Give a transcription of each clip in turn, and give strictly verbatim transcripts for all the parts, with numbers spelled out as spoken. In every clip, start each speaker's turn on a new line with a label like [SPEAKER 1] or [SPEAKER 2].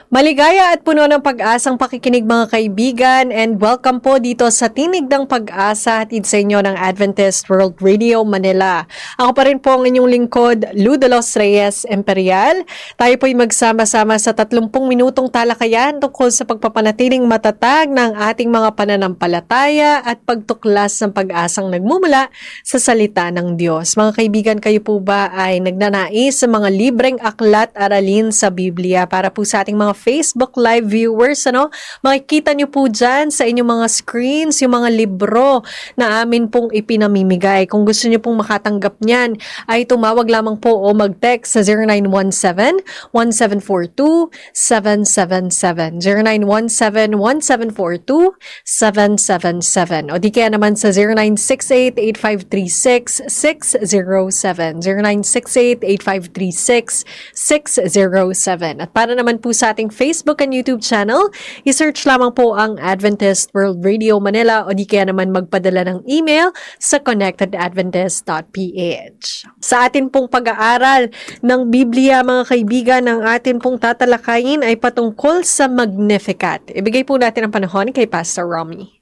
[SPEAKER 1] Maligaya at puno ng pag-asang pakikinig mga kaibigan, and welcome po dito sa Tinig ng Pag-asa, hatid sa inyo ng Adventist World Radio Manila. Ako pa rin po ang inyong lingkod, Lou de los Reyes Imperial. Tayo po'y magsama-sama sa tatlumpung minutong talakayan tungkol sa pagpapanatiling matatag ng ating mga pananampalataya at pagtuklas ng pag-asang nagmumula sa salita ng Diyos. Mga kaibigan, kayo po ba ay nagnanais sa mga libreng aklat aralin sa Biblia para po sa ating mga Facebook Live viewers, ano? Makikita nyo po dyan sa inyong mga screens, yung mga libro na amin pong ipinamimigay. Kung gusto nyo pong makatanggap niyan, ay tumawag lamang po o mag-text sa zero nine one seven, one seven four two, seven seven seven. zero nine one seven, one seven four two, seven seven seven. O di kaya naman sa zero nine six eight, eight five three six, six zero seven. zero nine six eight, eight five three six, six zero seven. At para naman po sa ating Facebook and YouTube channel, i-search lamang po ang Adventist World Radio Manila o di kaya naman magpadala ng email sa connected adventist dot p h. Sa atin pong pag-aaral ng Biblia, mga kaibigan, ang atin pong tatalakayin ay patungkol sa Magnificat. Ibigay po natin ang panahon kay Pastor Romy.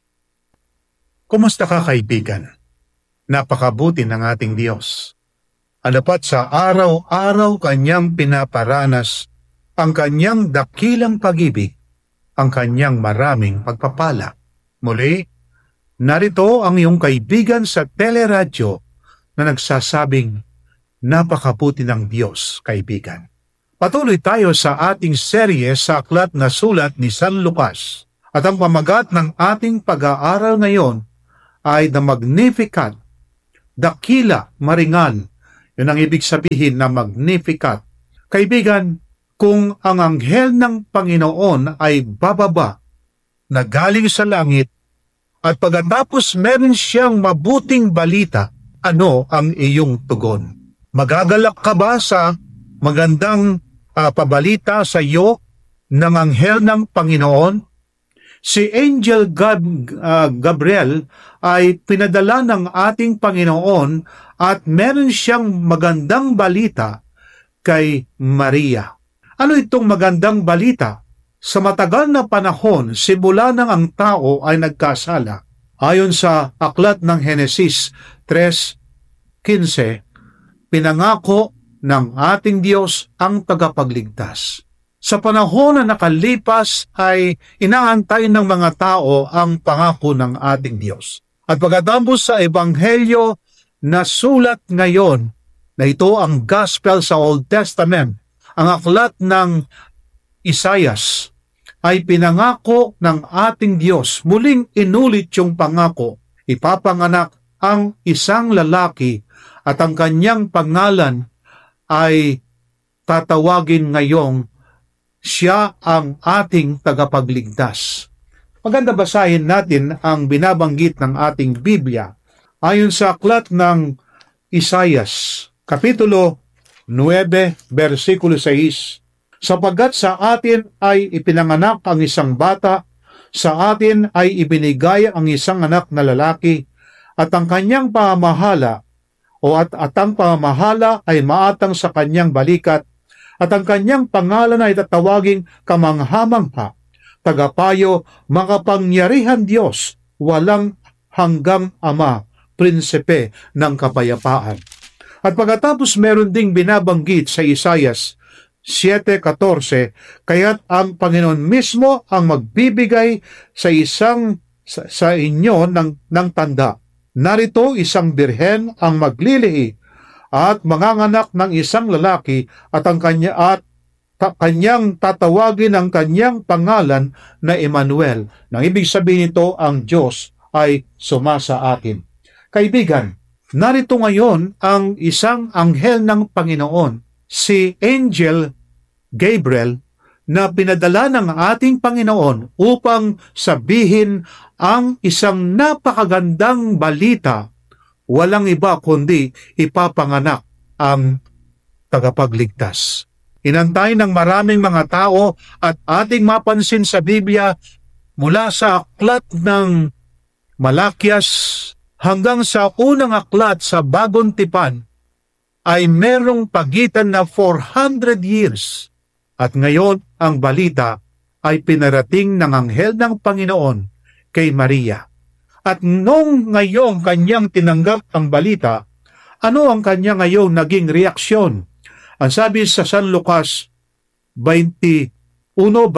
[SPEAKER 2] Kumusta ka, kaibigan? Napakabuti ng ating Diyos. Alapat sa araw-araw kanyang pinaparanas ang kanyang dakilang pag-ibig, ang kanyang maraming pagpapala. Muli, narito ang iyong kaibigan sa teleradyo na nagsasabing, napakabuti ng Diyos, kaibigan. Patuloy tayo sa ating serye sa aklat na sulat ni San Lucas. At ang pamagat ng ating pag-aaral ngayon ay The Magnificat, dakila, maringal. Yun ang ibig sabihin na Magnificat. Kaibigan, kung ang anghel ng Panginoon ay bababa na galing sa langit at pagkatapos meron siyang mabuting balita, ano ang iyong tugon? Magagalak ka ba sa magandang uh, pabalita sa iyo ng anghel ng Panginoon? Si Angel Gab- uh, Gabriel ay pinadala ng ating Panginoon at meron siyang magandang balita kay Maria. Ano itong magandang balita? Sa matagal na panahon, simula nang ang tao ay nagkasala. Ayon sa aklat ng Henesis three fifteen, pinangako ng ating Diyos ang tagapagligtas. Sa panahon na nakalipas ay inaantay ng mga tao ang pangako ng ating Diyos. At pagkatapos sa Ebanghelyo na sulat ngayon, na ito ang Gospel sa Old Testament, ang aklat ng Isaias ay pinangako ng ating Diyos. Muling inulit yung pangako. Ipapanganak ang isang lalaki at ang kanyang pangalan ay tatawagin ngayong siya ang ating tagapagligtas. Maganda basahin natin ang binabanggit ng ating Biblia ayon sa aklat ng Isaias, Kapitulo nine, versikulo six. Sapagkat sa atin ay ipinanganak ang isang bata, sa atin ay ibinigay ang isang anak na lalaki, at ang kanyang pamamahala, o at, at ang pamamahala ay maatang sa kanyang balikat, at ang kanyang pangalan ay tatawaging kamangha-mangha, tagapayo, makapangyarihan Diyos, walang hanggang Ama, prinsipe ng kapayapaan. At pagkatapos meron ding binabanggit sa Isaias seven fourteen, kaya't ang Panginoon mismo ang magbibigay sa isang sa, sa inyo ng, ng tanda. Narito isang birhen ang maglilihi at manganganak ng isang lalaki at ang kanya at ta, kanyang tatawagin ang kanyang pangalan na Emmanuel. Nang ibig sabihin nito, ang Diyos ay sumasa atin. Kaibigan, narito ngayon ang isang anghel ng Panginoon, si Angel Gabriel, na pinadala ng ating Panginoon upang sabihin ang isang napakagandang balita. Walang iba kundi ipapanganak ang tagapagligtas. Inantay ng maraming mga tao at ating mapansin sa Biblia mula sa aklat ng Malakias hanggang sa unang aklat sa Bagong Tipan ay merong pagitan na four hundred years At ngayon, ang balita ay pinarating ng anghel ng Panginoon kay Maria. At nung ngayong kanyang tinanggap ang balita, ano ang kanya ngayong naging reaksyon? Ang sabi sa San Lucas twenty-one,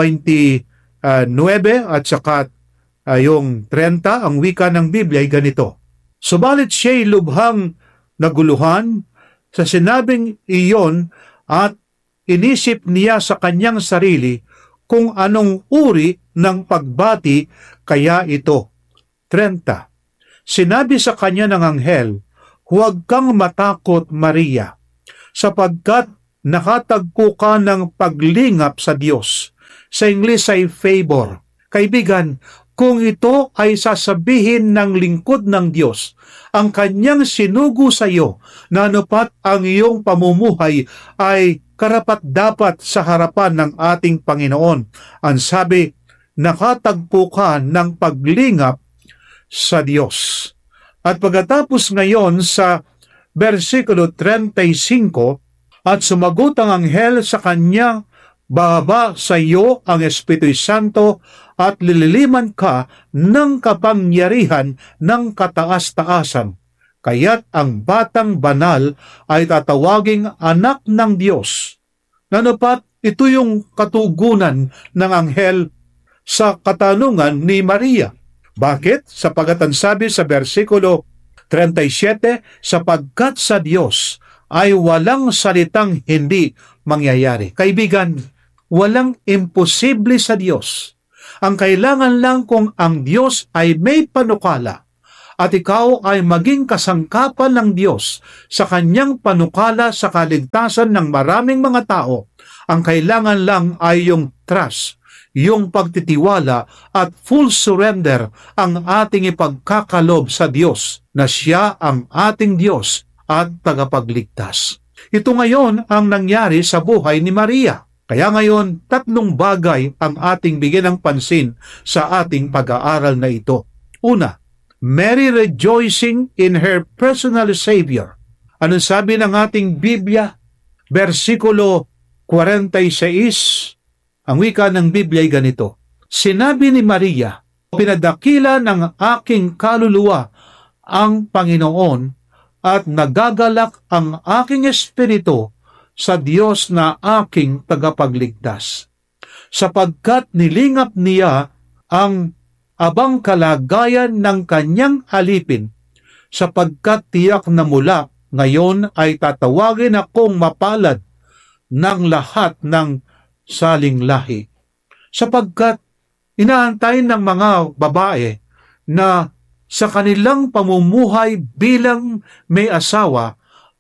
[SPEAKER 2] twenty-nine at saka uh, yung thirty, ang wika ng Biblia ay ganito. Subalit siya'y lubhang naguluhan sa sinabing iyon at inisip niya sa kanyang sarili kung anong uri ng pagbati kaya ito. thirty. Sinabi sa kanya ng anghel, huwag kang matakot, Maria, sapagkat nakatagpo ka ng paglingap sa Diyos. Sa Ingles ay favor. Kaibigan, kung ito ay sasabihin ng lingkod ng Diyos, ang kanyang sinugo sa iyo, na anupat ang iyong pamumuhay ay karapat-dapat sa harapan ng ating Panginoon. Ang sabi, nakatagpo ka ng paglingap sa Diyos. At pagkatapos ngayon sa versikulo thirty-five, at sumagot ang anghel sa kanya, bababa sa iyo ang Espiritu Santo at lililiman ka ng kapangyarihan ng kataas-taasan. Kaya't ang batang banal ay tatawaging anak ng Diyos. Nanupat, ito yung katugunan ng anghel sa katanungan ni Maria. Bakit? Sapagkat ang sabi sa versikulo thirty-seven, sapagkat sa Diyos ay walang salitang hindi mangyayari. Kaibigan, walang imposible sa Diyos. Ang kailangan lang kung ang Diyos ay may panukala at ikaw ay maging kasangkapan ng Diyos sa kanyang panukala sa kaligtasan ng maraming mga tao. Ang kailangan lang ay yung trust, yung pagtitiwala at full surrender ang ating ipagkakalob sa Diyos na siya ang ating Diyos at tagapagligtas. Ito ngayon ang nangyari sa buhay ni Maria. Kaya ngayon, tatlong bagay ang ating bigyan ng pansin sa ating pag-aaral na ito. Una, Mary rejoicing in her personal Savior. Anong sabi ng ating Biblia? Versikulo forty-six, ang wika ng Biblia ay ganito. Sinabi ni Maria, pinadakila ng aking kaluluwa ang Panginoon at nagagalak ang aking espiritu sa Diyos na aking tagapagligtas, sapagkat nilingap niya ang abang kalagayan ng kanyang alipin, sapagkat tiyak na mula ngayon ay tatawagin akong mapalad ng lahat ng saling lahi. Sapagkat inaantay ng mga babae na sa kanilang pamumuhay bilang may asawa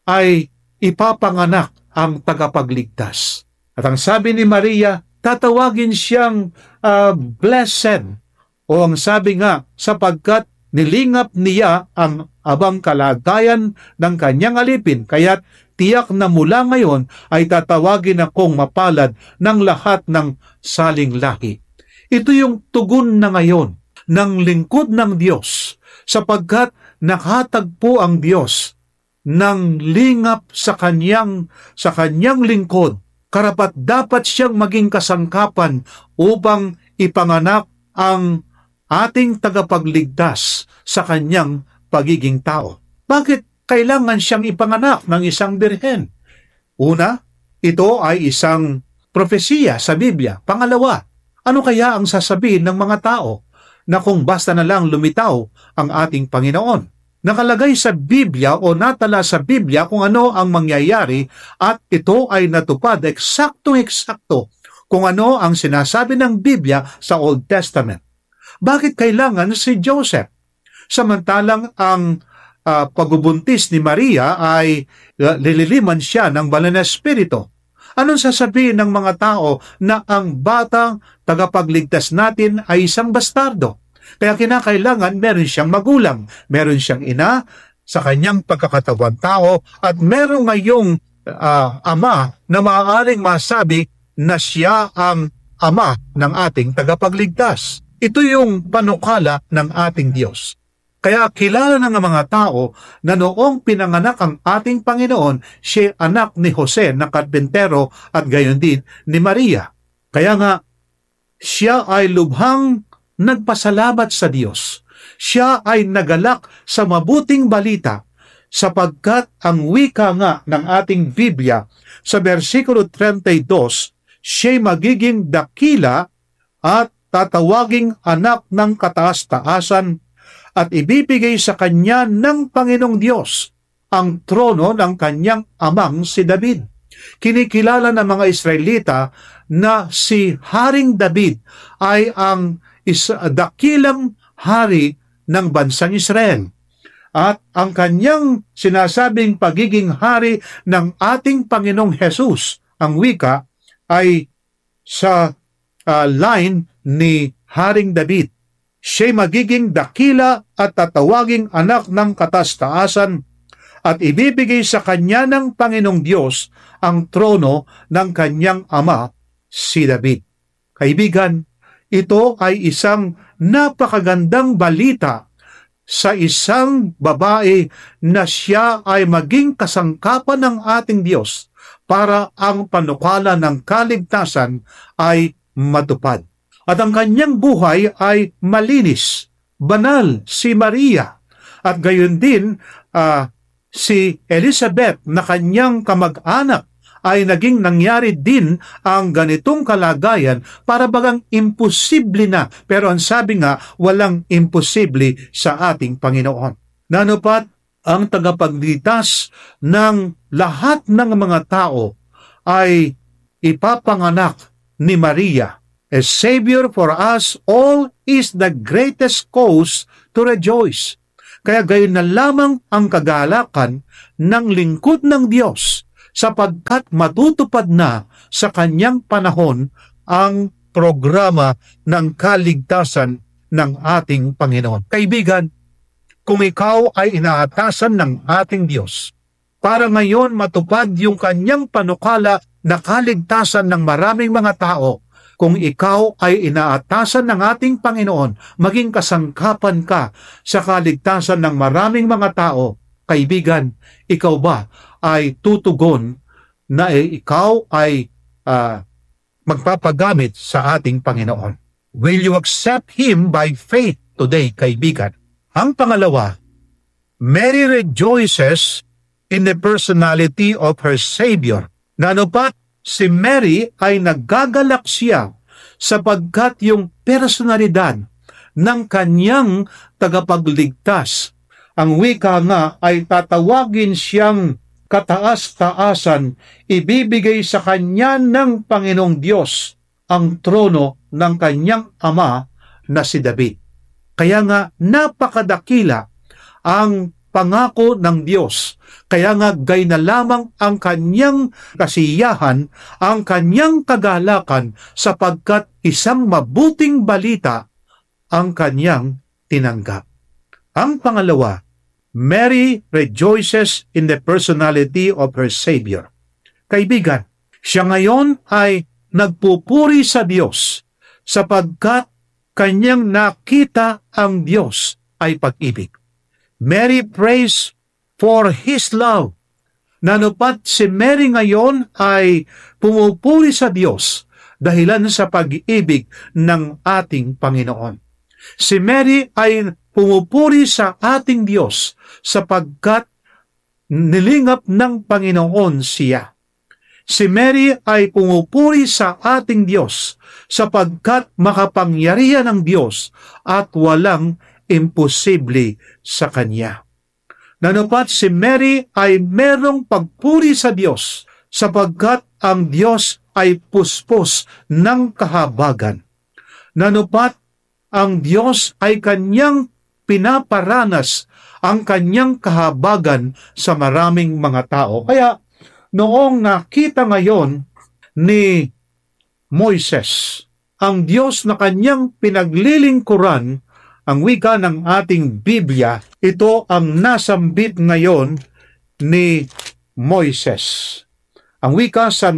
[SPEAKER 2] ay ipapanganak ang tagapagligtas. At ang sabi ni Maria, tatawagin siyang uh, blessed, o ang sabi nga, sapagkat nilingap niya ang abang kalagayan ng kanyang alipin, kaya't tiyak na mula ngayon ay tatawagin akong mapalad ng lahat ng saling lahi. Ito yung tugon na ngayon ng lingkod ng Diyos, sapagkat nakatagpo ang Diyos ng lingap sa kanyang sa kanyang lingkod. Karapat dapat siyang maging kasangkapan upang ipanganak ang ating tagapagligtas sa kanyang pagiging tao. Bakit kailangan siyang ipanganak ng isang birhen? Una, ito ay isang propesiya sa Biblia. Pangalawa, ano kaya ang sasabihin ng mga tao na kung basta na lang lumitaw ang ating Panginoon? Nakalagay sa Biblia o natala sa Biblia kung ano ang mangyayari at ito ay natupad eksaktong-eksakto kung ano ang sinasabi ng Biblia sa Old Testament. Bakit kailangan si Joseph? Samantalang ang uh, pagbubuntis ni Maria ay uh, lililiman siya ng banal na espiritu. Anong sasabihin ng mga tao na ang batang tagapagligtas natin ay isang bastardo? Kaya kinakailangan meron siyang magulang, meron siyang ina sa kanyang pagkakatawan tao at meron ngayong uh, ama na maaaring masabi na siya ang ama ng ating tagapagligtas. Ito yung panukala ng ating Diyos. Kaya kilala ng mga tao na noong pinanganak ang ating Panginoon, siya anak ni Jose na karpentero at gayon din ni Maria. Kaya nga, siya ay lubhang nagpasalamat sa Diyos. Siya ay nagalak sa mabuting balita sapagkat ang wika nga ng ating Biblia sa versikulo thirty-two, siya'y magiging dakila at tatawaging anak ng kataas-taasan at ibibigay sa kanya ng Panginoong Diyos ang trono ng kanyang amang si David. Kinikilala ng mga Israelita na si Haring David ay ang isa, dakilang hari ng bansang Israel. At ang kanyang sinasabing pagiging hari ng ating Panginoong Hesus, ang wika, ay sa uh, line ni Haring David. Siya'y magiging dakila at tatawaging anak ng katas-taasan at ibibigay sa kanya ng Panginoong Diyos ang trono ng kanyang ama, si David. Kaibigan, ito ay isang napakagandang balita sa isang babae na siya ay maging kasangkapan ng ating Diyos para ang panukala ng kaligtasan ay matupad. At ang kanyang buhay ay malinis, banal, si Maria. At gayon din, uh, si Elizabeth na kanyang kamag-anak ay naging nangyari din ang ganitong kalagayan para bagang imposible na. Pero ang sabi nga, walang imposible sa ating Panginoon. Nanupat ang tagapagligtas ng lahat ng mga tao ay ipapanganak ni Maria. A Savior for us all is the greatest cause to rejoice. Kaya gayon na lamang ang kagalakan ng lingkod ng Diyos sapagkat matutupad na sa kanyang panahon ang programa ng kaligtasan ng ating Panginoon. Kaibigan, kung ikaw ay inaatasan ng ating Diyos para ngayon matupad yung kanyang panukala na kaligtasan ng maraming mga tao, kung ikaw ay inaatasan ng ating Panginoon, maging kasangkapan ka sa kaligtasan ng maraming mga tao, kaibigan, ikaw ba ay tutugon na eh, ikaw ay uh, magpapagamit sa ating Panginoon? Will you accept Him by faith today, kaibigan? Ang pangalawa, Mary rejoices in the personality of her Savior. Nanupat, si Mary ay nagagalak siya sapagkat yung personalidad ng kanyang tagapagligtas. Ang wika nga ay tatawagin siyang kataas-taasan, ibibigay sa kanya ng Panginoong Diyos ang trono ng kanyang ama na si David. Kaya nga napakadakila ang pangako ng Diyos. Kaya nga gay na lamang ang kanyang kasiyahan, ang kanyang kagalakan sapagkat isang mabuting balita ang kanyang tinanggap. Ang pangalawa, Mary rejoices in the personality of her Savior. Kaibigan, siya ngayon ay nagpupuri sa Diyos sapagkat kanyang nakita ang Diyos ay pag-ibig. Mary prays for His love. Nanupat si Mary ngayon ay pumupuri sa Diyos dahilan sa pag-ibig ng ating Panginoon. Si Mary ay pumupuri sa ating Diyos sapagkat nilingap ng Panginoon siya. Si Mary ay pumupuri sa ating Diyos sapagkat makapangyarihan ng Diyos at walang imposible sa Kanya. Nanupat si Mary ay merong pagpuri sa Diyos sapagkat ang Diyos ay puspos ng kahabagan. Nanupat ang Diyos ay Kanyang pinaparanas ang Kanyang kahabagan sa maraming mga tao. Kaya noong nakita ngayon ni Moises ang Diyos na Kanyang pinaglilingkuran, ang wika ng ating Biblia, ito ang nasambit ngayon ni Moises. Ang wika sa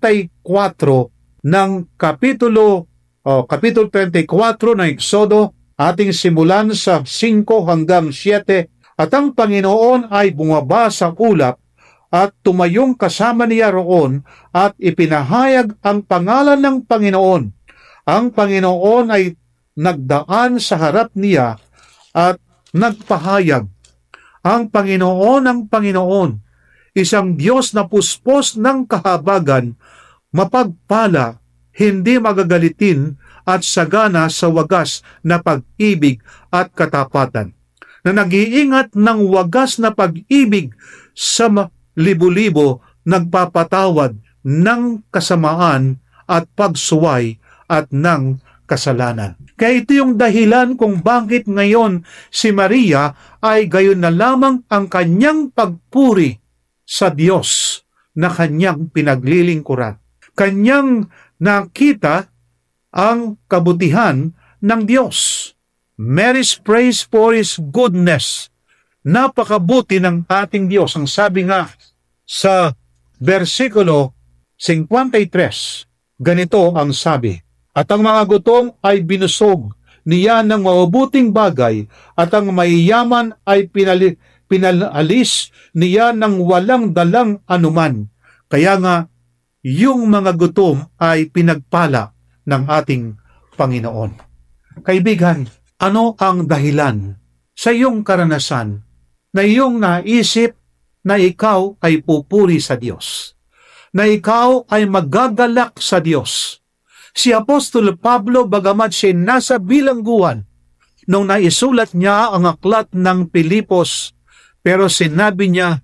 [SPEAKER 2] thirty-four ng kapitulo o kapitulo thirty-four ng Exodo Ating simulan sa five hanggang seven, at ang Panginoon ay bumaba sa ulap at tumayong kasama niya roon at ipinahayag ang pangalan ng Panginoon. Ang Panginoon ay nagdaan sa harap niya at nagpahayag. Ang Panginoon ang Panginoon, isang Diyos na puspos ng kahabagan, mapagpala, hindi magagalitin at sagana sa wagas na pag-ibig at katapatan, na nag-iingat ng wagas na pag-ibig sa libo-libo, nagpapatawad ng kasamaan at pagsuway at ng kasalanan. Kaya ito yung dahilan kung bakit ngayon si Maria ay gayon na lamang ang kanyang pagpuri sa Diyos na kanyang pinaglilingkuran. Kanyang nakita ang kabutihan ng Diyos. Mary's praise for His goodness. Napakabuti ng ating Diyos. Ang sabi nga sa versikulo fifty-three, ganito ang sabi, at ang mga gutom ay binusog niya ng mabubuting bagay, at ang mayayaman ay pinali, pinalis niya ng walang dalang anuman. Kaya nga, yung mga gutom ay pinagpala ng ating Panginoon. Kaibigan, ano ang dahilan sa iyong karanasan na iyong naisip na ikaw ay pupuri sa Diyos, na ikaw ay magagalak sa Diyos? Si Apostol Pablo, bagamat siya nasa bilangguan nung naisulat niya ang aklat ng Pilipos, pero sinabi niya,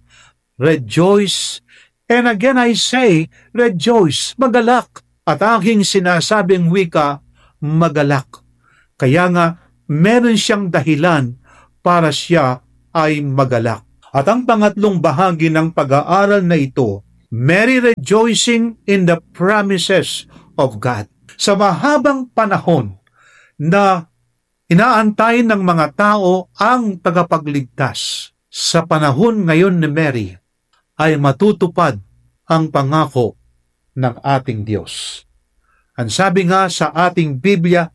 [SPEAKER 2] rejoice. And again I say, rejoice, magalak. At aking sinasabing wika, magalak. Kaya nga, meron siyang dahilan para siya ay magalak. At ang pangatlong bahagi ng pag-aaral na ito, Mary rejoicing in the promises of God. Sa mahabang panahon na inaantay ng mga tao ang tagapagligtas, sa panahon ngayon ni Mary, ay matutupad ang pangako ng ating Diyos. Ang sabi nga sa ating Biblia,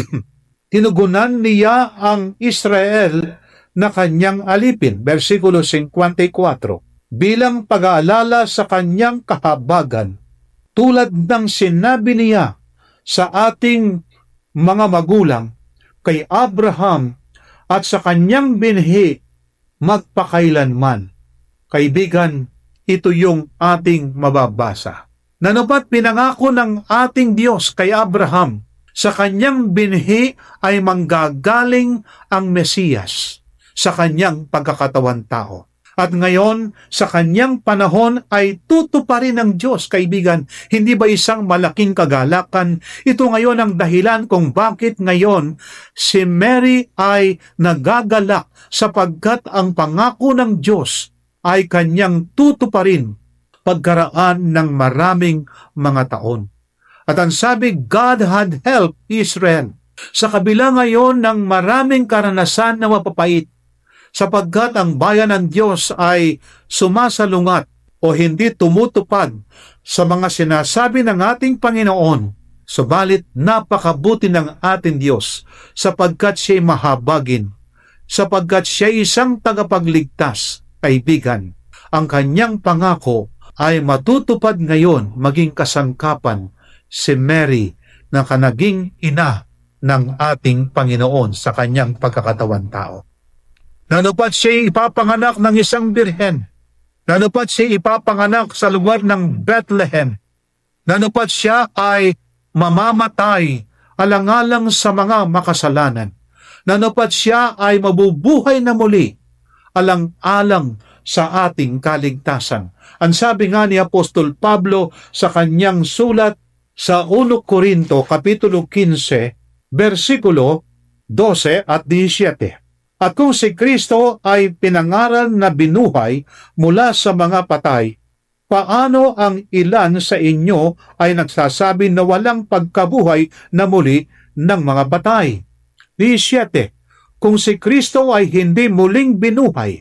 [SPEAKER 2] tinugunan niya ang Israel na kanyang alipin, versikulo fifty-four, bilang pag-aalala sa kanyang kahabagan, tulad ng sinabi niya sa ating mga magulang, kay Abraham at sa kanyang binhi magpakailanman. Kaibigan, ito yung ating mababasa. Nanupat pinangako ng ating Diyos kay Abraham, sa kanyang binhi ay manggagaling ang Mesiyas sa kanyang pagkakatawan tao. At ngayon, sa kanyang panahon ay tutuparin ng Diyos, kaibigan. Hindi ba isang malaking kagalakan? Ito ngayon ang dahilan kung bakit ngayon si Mary ay nagagalak, sapagkat ang pangako ng Diyos ay kanyang tutuparin pagkaraan ng maraming mga taon. At ang sabi, God had helped Israel. Sa kabila ngayon ng maraming karanasan na mapapait, sapagkat ang bayan ng Diyos ay sumasalungat o hindi tumutupad sa mga sinasabi ng ating Panginoon, subalit napakabuti ng ating Diyos, sapagkat siya'y mahabagin, sapagkat siya'y isang tagapagligtas. Kaibigan, ang kanyang pangako ay matutupad ngayon, maging kasangkapan si Mary na kanaging ina ng ating Panginoon sa kanyang pagkakatawan tao. Nanupat siya ipapanganak ng isang birhen. Nanupat siya ipapanganak sa lugar ng Bethlehem. Nanupat siya ay mamamatay alang-alang sa mga makasalanan. Nanupat siya ay mabubuhay na muli alang-alang sa ating kaligtasan. Ang sabi nga ni Apostol Pablo sa kanyang sulat sa Unang Korinto, Kapitulo fifteen, versikulo twelve at seventeen. At kung si Kristo ay pinangaral na binuhay mula sa mga patay, paano ang ilan sa inyo ay nagsasabi na walang pagkabuhay na muli ng mga patay? seventeen. Kung si Kristo ay hindi muling binuhay,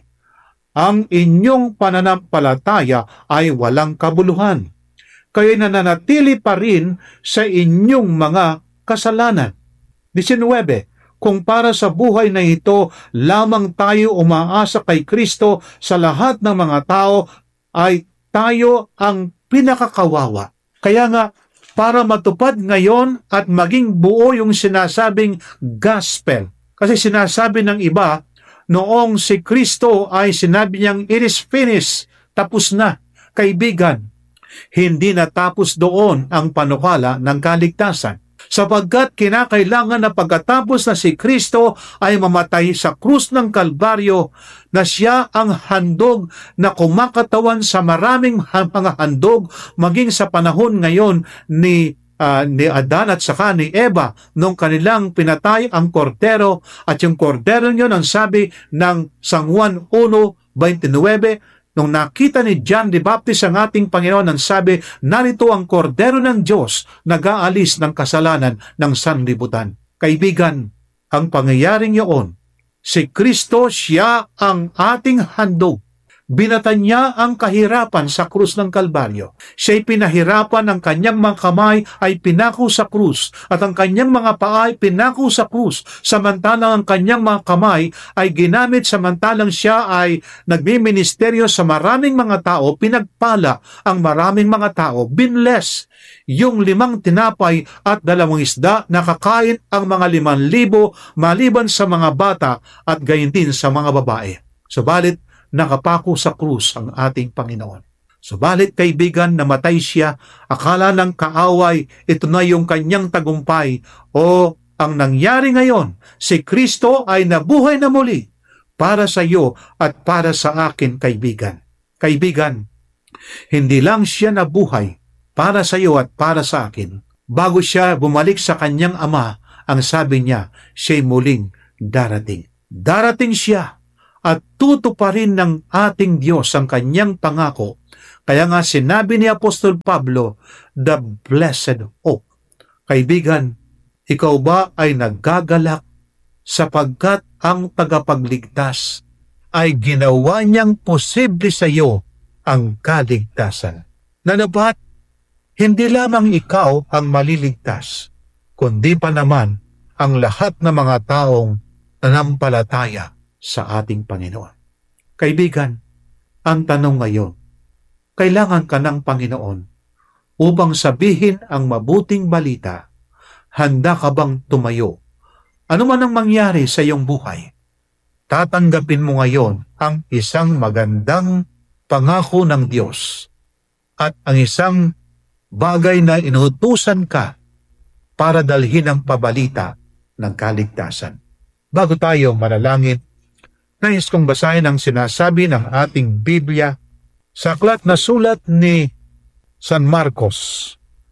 [SPEAKER 2] ang inyong pananampalataya ay walang kabuluhan. Kayo nananatili pa rin sa inyong mga kasalanan. nineteen. Kung para sa buhay na ito lamang tayo umaasa kay Kristo, sa lahat ng mga tao ay tayo ang pinakakawawa. Kaya nga, para matupad ngayon at maging buo yung sinasabing gospel. Kasi sinasabi ng iba, noong si Kristo ay sinabi niyang, it is finished, tapos na. Kaibigan, hindi natapos doon ang panukala ng kaligtasan. Sapagkat kinakailangan na pagkatapos na si Kristo ay mamatay sa krus ng Kalbaryo, na siya ang handog na kumakatawan sa maraming mga handog, maging sa panahon ngayon ni uh, ni Adan at saka ni Eva, nung kanilang pinatay ang kordero, at yung kordero nyo, ang sabi ng San Juan one twenty-nine, nung nakita ni John the Baptist ang ating Panginoon, ang sabi, narito ang kordero ng Diyos, nag-aalis ng kasalanan ng sanlibutan. Kaibigan, ang pangyayaring yun, si Kristo, siya ang ating handog. Binatan niya ang kahirapan sa krus ng Kalbaryo. Siya'y pinahirapan, ang kanyang mga kamay ay pinako sa krus, at ang kanyang mga paa ay pinako sa krus, samantalang ang kanyang mga kamay ay ginamit samantalang siya ay nagmiministeryo sa maraming mga tao, pinagpala ang maraming mga tao, binless yung limang tinapay at dalawang isda, nakakain ang mga limang libo maliban sa mga bata at gayon din sa mga babae. Subalit, nakapako sa krus ang ating Panginoon. Subalit kaibigan, namatay siya, akala ng kaaway, ito na yung kanyang tagumpay. O, ang nangyari ngayon, si Kristo ay nabuhay na muli para sa iyo at para sa akin, kaibigan. Kaibigan, hindi lang siya nabuhay para sa iyo at para sa akin. Bago siya bumalik sa kanyang ama, ang sabi niya, siya'y muling darating. Darating siya at tutuparin ng ating Diyos ang kanyang pangako. Kaya nga sinabi ni Apostol Pablo, the blessed hope. Kaibigan, ikaw ba ay naggagalak sapagkat ang tagapagligtas ay ginawa niyang posible sa iyo ang kaligtasan? Nanabat, hindi lamang ikaw ang maliligtas, kundi pa naman ang lahat ng mga taong nanampalataya sa ating Panginoon. Kaibigan, ang tanong ngayon, kailangan ka ng Panginoon upang sabihin ang mabuting balita. Handa ka bang tumayo? Ano man ang mangyari sa iyong buhay, tatanggapin mo ngayon ang isang magandang pangako ng Diyos at ang isang bagay na inutusan ka para dalhin ang pabalita ng kaligtasan. Bago tayo manalangin, nais kong basahin ang sinasabi ng ating Biblia sa aklat na sulat ni San Marcos,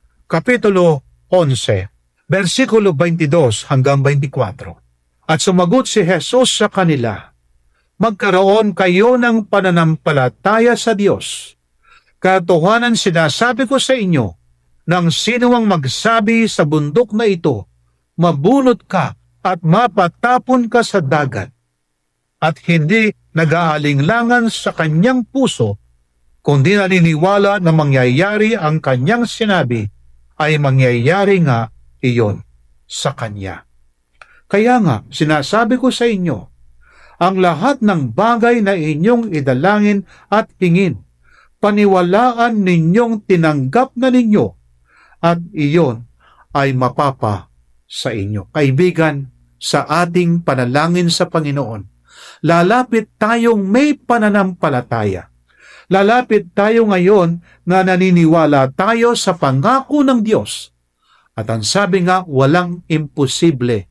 [SPEAKER 2] Kapitulo eleven, versikulo twenty-two hanggang twenty-four. At sumagot si Jesus sa kanila, magkaroon kayo ng pananampalataya sa Diyos. Katotohanan sinasabi ko sa inyo, nang sino ang magsabi sa bundok na ito, mabunot ka at mapatapon ka sa dagat, at hindi nag-aalinglangan sa kanyang puso, kundi naniniwala na mangyayari ang kanyang sinabi, ay mangyayari nga iyon sa kanya. Kaya nga, sinasabi ko sa inyo, ang lahat ng bagay na inyong idalangin at hingin, paniwalaan ninyong tinanggap na ninyo, at iyon ay mapapa sa inyo. Kaibigan, sa ating panalangin sa Panginoon, lalapit tayong may pananampalataya. Lalapit tayo ngayon na naniniwala tayo sa pangako ng Diyos. At ang sabi nga, walang imposible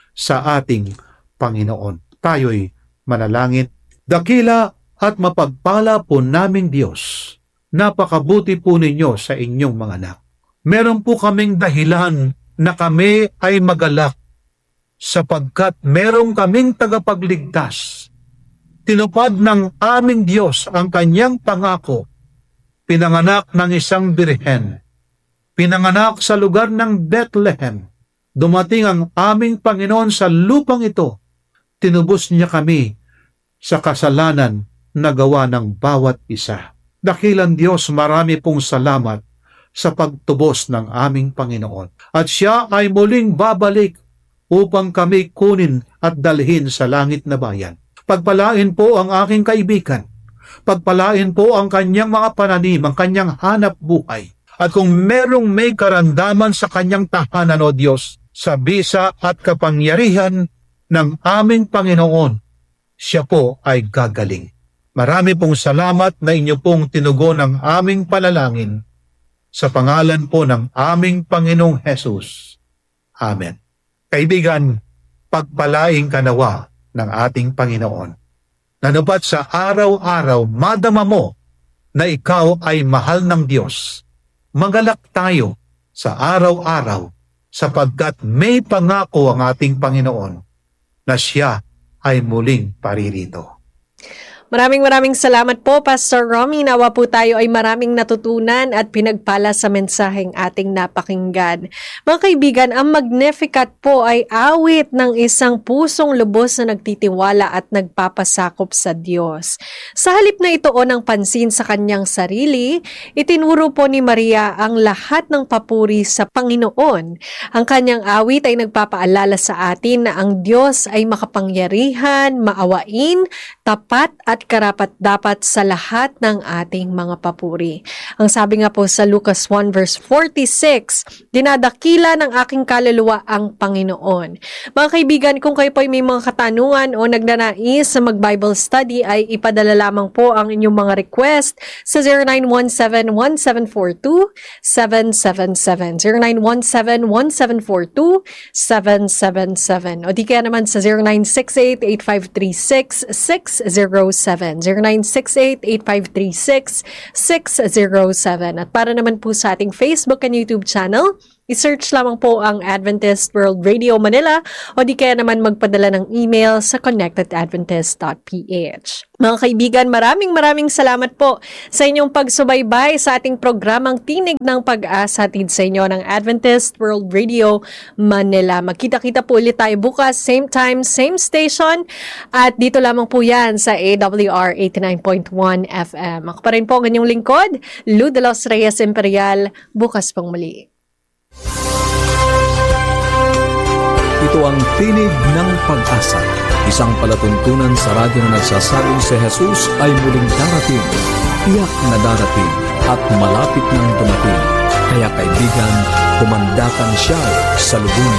[SPEAKER 2] sa ating Panginoon. Tayo'y manalangin. Dakila at mapagpala po naming Diyos. Napakabuti po ninyo sa inyong mga anak. Meron po kaming dahilan na kami ay magalak sapagkat meron kaming tagapagligtas. Tinupad ng aming Diyos ang kanyang pangako. Pinanganak ng isang birhen. Pinanganak sa lugar ng Bethlehem. Dumating ang aming Panginoon sa lupang ito. Tinubos niya kami sa kasalanan na gawa ng bawat isa. Dakilang Diyos, marami pong salamat sa pagtubos ng aming Panginoon. At siya ay muling babalik upang kami kunin at dalhin sa langit na bayan. Pagpalain po ang aking kaibigan. Pagpalain po ang kanyang mga pananim, ang kanyang hanap buhay. At kung merong may karamdaman sa kanyang tahanan, O Diyos, sa bisa at kapangyarihan ng aming Panginoon, siya po ay gagaling. Marami pong salamat na inyo pong tinugon ang aming panalangin sa pangalan po ng aming Panginoong Hesus. Amen. Kaibigan, pagpalaing kanawa ng ating Panginoon. Nanupat sa araw-araw, madama mo na ikaw ay mahal ng Diyos. Magalak tayo sa araw-araw sapagkat may pangako ang ating Panginoon na siya ay muling paririto.
[SPEAKER 1] Maraming maraming salamat po, Pastor Romy. Nawa po tayo ay maraming natutunan at pinagpala sa mensaheng ating napakinggan. Mga kaibigan, ang Magnificat po ay awit ng isang pusong lubos na nagtitiwala at nagpapasakop sa Diyos. Sa halip na ituon ng pansin sa kanyang sarili, itinuro po ni Maria ang lahat ng papuri sa Panginoon. Ang kanyang awit ay nagpapaalala sa atin na ang Diyos ay makapangyarihan, maawain, tapat at karapat-dapat sa lahat ng ating mga papuri. Ang sabi nga po sa Lucas one verse forty-six, dinadakila ng aking kaluluwa ang Panginoon. Mga kaibigan, kung kayo po ay may mga katanungan o nagnanais sa mag-Bible study, ay ipadala lamang po ang inyong mga request sa zero nine one seven, one seven four two, seven seven seven, zero nine one seven, one seven four two, seven seven seven, o di kaya naman sa zero nine six eight, eight five three six, six zero seven, zero nine six eight, eight five three six, six zero seven. At para naman po sa ating Facebook and YouTube channel, i-search lamang po ang Adventist World Radio Manila o di kaya naman magpadala ng email sa connect at adventist dot p h. Mga kaibigan, maraming maraming salamat po sa inyong pagsubaybay sa ating programang Tinig ng Pag-asa, hatid sa inyo ng Adventist World Radio Manila. Magkita-kita po ulit tayo bukas, same time, same station, at dito lamang po yan sa A W R eighty-nine point one F M. Ako pa rin po ang inyong lingkod, Lou de los Reyes Imperial. Bukas pong muli.
[SPEAKER 3] Ito ang Tinig ng Pag-asa, isang palatuntunan sa radyo na nagsasabing si Jesus ay muling darating, tiyak na darating at malapit nang dumating. Kaya kaibigan, kumandakan siya sa lubungin.